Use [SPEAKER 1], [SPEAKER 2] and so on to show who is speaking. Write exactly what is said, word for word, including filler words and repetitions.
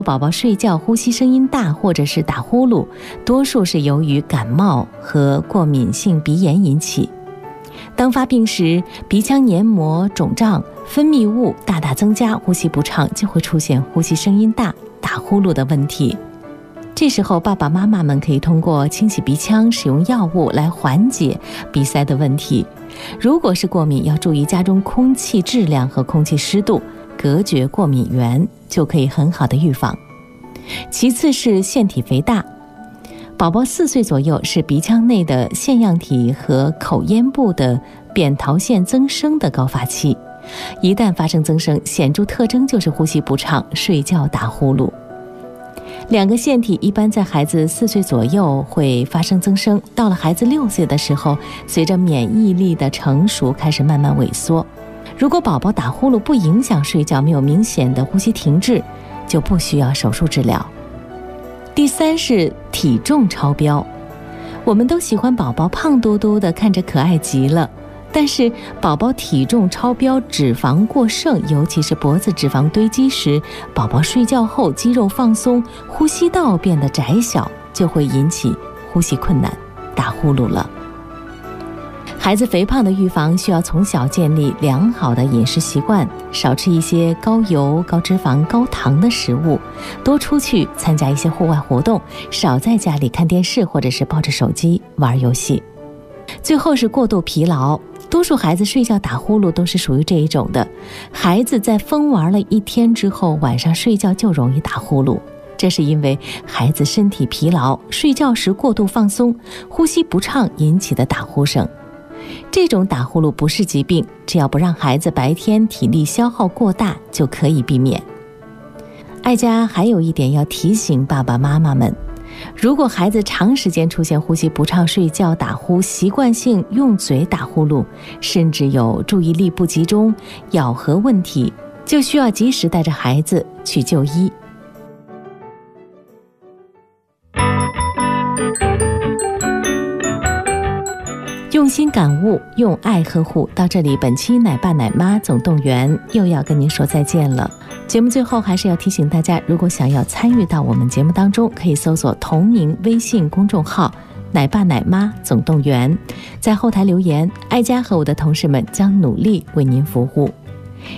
[SPEAKER 1] 宝宝睡觉呼吸声音大或者是打呼噜，多数是由于感冒和过敏性鼻炎引起。当发病时，鼻腔黏膜肿胀，分泌物大大增加，呼吸不畅，就会出现呼吸声音大、打呼噜的问题。这时候爸爸妈妈们可以通过清洗鼻腔、使用药物来缓解鼻塞的问题。如果是过敏，要注意家中空气质量和空气湿度，隔绝过敏源，就可以很好的预防。其次是腺体肥大，宝宝四岁左右是鼻腔内的腺样体和口咽部的扁桃腺增生的高发期，一旦发生增生，显著特征就是呼吸不畅、睡觉打呼噜。两个腺体一般在孩子四岁左右会发生增生，到了孩子六岁的时候，随着免疫力的成熟开始慢慢萎缩。如果宝宝打呼噜不影响睡觉，没有明显的呼吸停滞，就不需要手术治疗。第三是体重超标，我们都喜欢宝宝胖嘟嘟的，看着可爱极了。但是宝宝体重超标、脂肪过剩，尤其是脖子脂肪堆积时，宝宝睡觉后肌肉放松，呼吸道变得窄小，就会引起呼吸困难、打呼噜了。孩子肥胖的预防需要从小建立良好的饮食习惯，少吃一些高油、高脂肪、高糖的食物，多出去参加一些户外活动，少在家里看电视或者是抱着手机玩游戏。最后是过度疲劳，多数孩子睡觉打呼噜都是属于这一种的。孩子在疯玩了一天之后，晚上睡觉就容易打呼噜，这是因为孩子身体疲劳，睡觉时过度放松，呼吸不畅引起的打呼声。这种打呼噜不是疾病，只要不让孩子白天体力消耗过大，就可以避免。爱家还有一点要提醒爸爸妈妈们，如果孩子长时间出现呼吸不畅、睡觉打呼、习惯性用嘴打呼噜，甚至有注意力不集中、咬合问题，就需要及时带着孩子去就医。用心感悟，用爱呵护。到这里，本期奶爸奶妈总动员又要跟您说再见了。节目最后还是要提醒大家，如果想要参与到我们节目当中，可以搜索同名微信公众号奶爸奶妈总动员，在后台留言，爱家和我的同事们将努力为您服务。